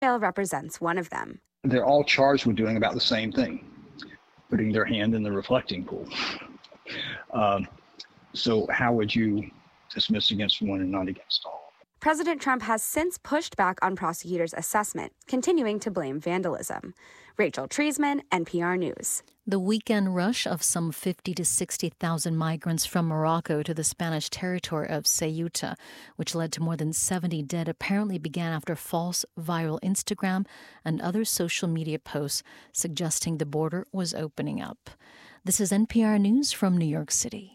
represents one of them. They're all charged with doing about the same thing, putting their hand in the reflecting pool. So how would you dismiss against one and not against all? President Trump has since pushed back on prosecutors' assessment, continuing to blame vandalism. Rachel Treisman, NPR News. The weekend rush of some 50 to 60,000 migrants from Morocco to the Spanish territory of Ceuta, which led to more than 70 dead, apparently began after false viral Instagram and other social media posts suggesting the border was opening up. This is NPR News from New York City.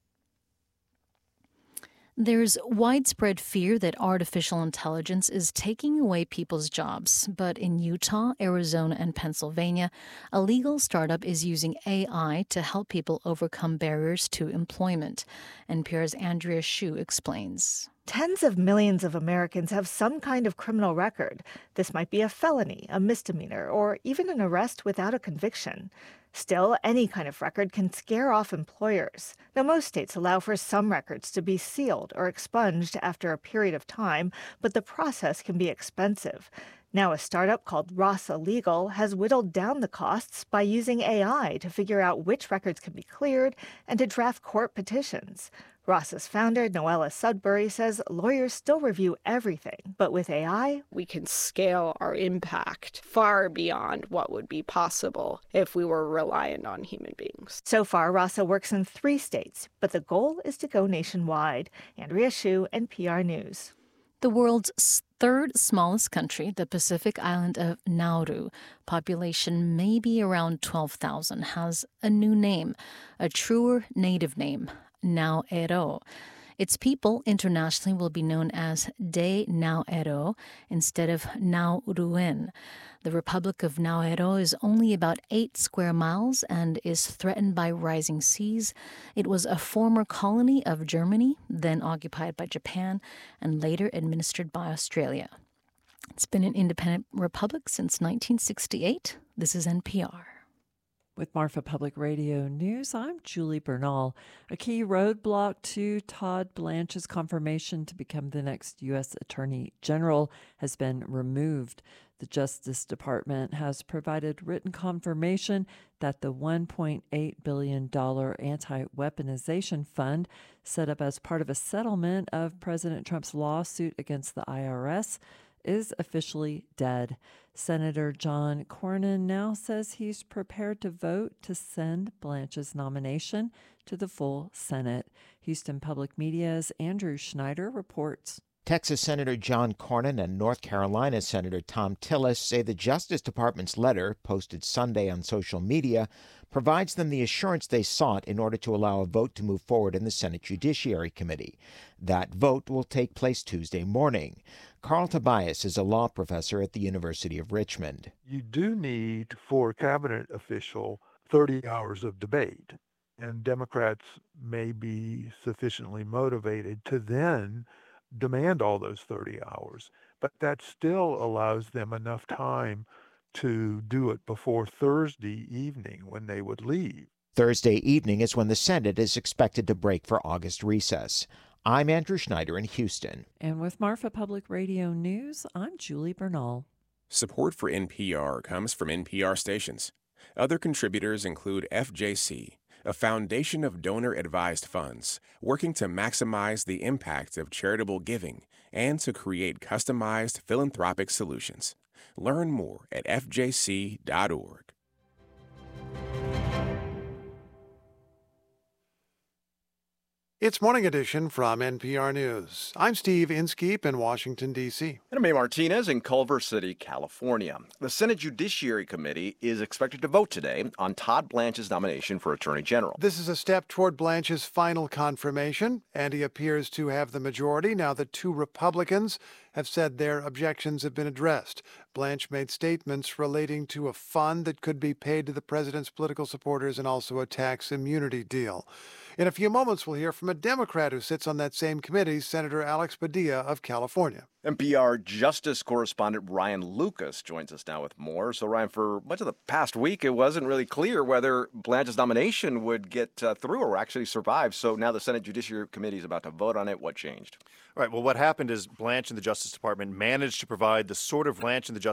There's widespread fear that artificial intelligence is taking away people's jobs. But in Utah, Arizona, and Pennsylvania, a legal startup is using AI to help people overcome barriers to employment. NPR's Andrea Hsu explains. Tens of millions of Americans have some kind of criminal record. This might be a felony, a misdemeanor, or even an arrest without a conviction. Still, any kind of record can scare off employers. Now, most states allow for some records to be sealed or expunged after a period of time, but the process can be expensive. Now, a startup called Rasa Legal has whittled down the costs by using AI to figure out which records can be cleared and to draft court petitions. Rasa's founder, Noella Sudbury, says lawyers still review everything, but with AI, we can scale our impact far beyond what would be possible if we were reliant on human beings. So far, Rasa works in 3 states, but the goal is to go nationwide. Andrea Hsu, NPR News. The world's third smallest country, the Pacific island of Nauru, population maybe around 12,000, has a new name, a truer native name, Nauero. Its people internationally will be known as De Nauero instead of Nauruen. The Republic of Nauero is only about 8 square miles and is threatened by rising seas. It was a former colony of Germany, then occupied by Japan, and later administered by Australia. It's been an independent republic since 1968. This is NPR. With Marfa Public Radio News, I'm Julie Bernal. A key roadblock to Todd Blanche's confirmation to become the next U.S. Attorney General has been removed. The Justice Department has provided written confirmation that the $1.8 billion anti-weaponization fund set up as part of a settlement of President Trump's lawsuit against the IRS is officially dead. Senator John Cornyn now says he's prepared to vote to send Blanche's nomination to the full Senate. Houston Public Media's Andrew Schneider reports. Texas Senator John Cornyn and North Carolina Senator Thom Tillis say the Justice Department's letter, posted Sunday on social media, provides them the assurance they sought in order to allow a vote to move forward in the Senate Judiciary Committee. That vote will take place Tuesday morning. Carl Tobias is a law professor at the University of Richmond. You do need, for a cabinet official, 30 hours of debate. And Democrats may be sufficiently motivated to then demand all those 30 hours. But that still allows them enough time to do it before Thursday evening when they would leave. Thursday evening is when the Senate is expected to break for August recess. I'm Andrew Schneider in Houston. And with Marfa Public Radio News, I'm Julie Bernal. Support for NPR comes from NPR stations. Other contributors include FJC, a foundation of donor-advised funds working to maximize the impact of charitable giving and to create customized philanthropic solutions. Learn more at fjc.org. It's Morning Edition from NPR News. I'm Steve Inskeep in Washington, D.C. And I'm May Martinez in Culver City, California. The Senate Judiciary Committee is expected to vote today on Todd Blanche's nomination for Attorney General. This is a step toward Blanche's final confirmation, and he appears to have the majority now that 2 Republicans have said their objections have been addressed. Blanche made statements relating to a fund that could be paid to the president's political supporters and also a tax immunity deal. In a few moments, we'll hear from a Democrat who sits on that same committee, Senator Alex Padilla of California. NPR Justice correspondent Ryan Lucas joins us now with more. So, Ryan, for much of the past week, it wasn't really clear whether Blanche's nomination would get through or actually survive. So now the Senate Judiciary Committee is about to vote on it. What changed? Right. Well, what happened is Blanche and the Justice Department managed to provide the sort of Blanche and the Justice